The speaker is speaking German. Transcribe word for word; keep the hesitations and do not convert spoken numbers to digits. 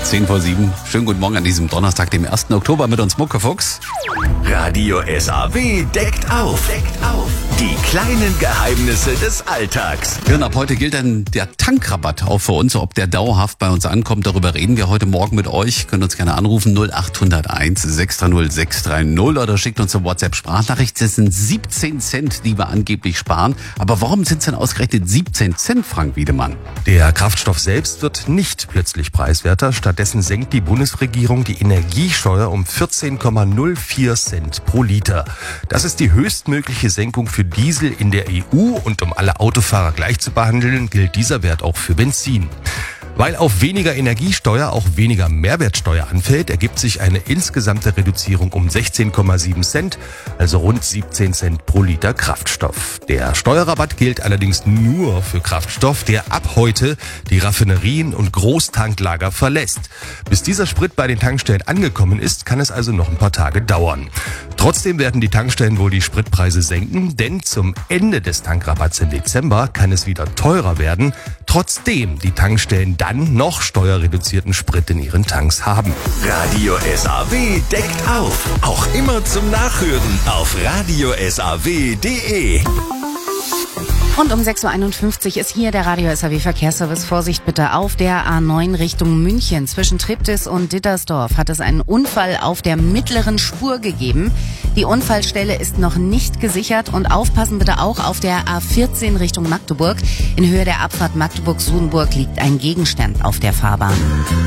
zehn vor sieben. Schönen guten Morgen an diesem Donnerstag, dem ersten Oktober mit uns Muckefuchs. Radio S A W deckt auf. Deckt auf. Die kleinen Geheimnisse des Alltags. Ja, und ab heute gilt dann der Tankrabatt auch für uns. Ob der dauerhaft bei uns ankommt, darüber reden wir heute Morgen mit euch. Könnt uns gerne anrufen null acht null eins sechs drei null sechs drei null oder schickt uns eine WhatsApp-Sprachnachricht. Das sind siebzehn Cent, die wir angeblich sparen. Aber warum sind es denn ausgerechnet siebzehn Cent, Frank Wiedemann? Der Kraftstoff selbst wird nicht plötzlich preiswerter. Stattdessen senkt die Bundesregierung die Energiesteuer um vierzehn Komma null vier Cent pro Liter. Das ist die höchstmögliche Senkung für Diesel in der E U und um alle Autofahrer gleich zu behandeln, gilt dieser Wert auch für Benzin. Weil auf weniger Energiesteuer auch weniger Mehrwertsteuer anfällt, ergibt sich eine insgesamte Reduzierung um sechzehn Komma sieben Cent, also rund siebzehn Cent pro Liter Kraftstoff. Der Steuerrabatt gilt allerdings nur für Kraftstoff, der ab heute die Raffinerien und Großtanklager verlässt. Bis dieser Sprit bei den Tankstellen angekommen ist, kann es also noch ein paar Tage dauern. Trotzdem werden die Tankstellen wohl die Spritpreise senken, denn zum Ende des Tankrabatts im Dezember kann es wieder teurer werden, trotzdem die Tankstellen dann noch steuerreduzierten Sprit in ihren Tanks haben. Radio S A W deckt auf. Auch immer zum Nachhören auf radio s a w punkt d e. Und um sechs Uhr einundfünfzig ist hier der Radio S A W Verkehrsservice. Vorsicht bitte auf der A neun Richtung München. Zwischen Triptis und Dittersdorf hat es einen Unfall auf der mittleren Spur gegeben. Die Unfallstelle ist noch nicht gesichert und aufpassen bitte auch auf der A vierzehn Richtung Magdeburg. In Höhe der Abfahrt Magdeburg-Sudenburg liegt ein Gegenstand auf der Fahrbahn.